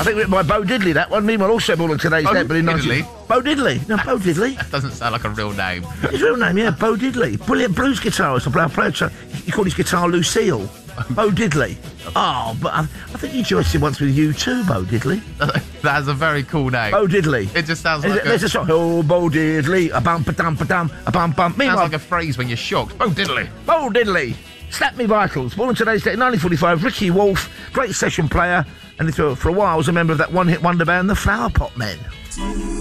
I think written by Bo Diddley, that one. Meanwhile, also born on today's date, but in Diddley? Bo Diddley. No, Bo Diddley. That doesn't sound like a real name. His real name, yeah, Bo Diddley. Brilliant blues guitarist. He called his guitar Lucille. Bo Diddley. Oh, but I think he joined once with you too, Bo Diddley. That's a very cool name. Bo Diddley. It just sounds like there's a song. Oh, Bo Diddley. A bum, ba-dum, ba-dum, a bum, bum. Sounds like a phrase when you're shocked. Bo Diddley. Bo Diddley. Snap Me Vitals. Born on today's date, 1945. Ricky Wolf. Great session player. And for a while was a member of that one-hit wonder band, the Flower Pot Men.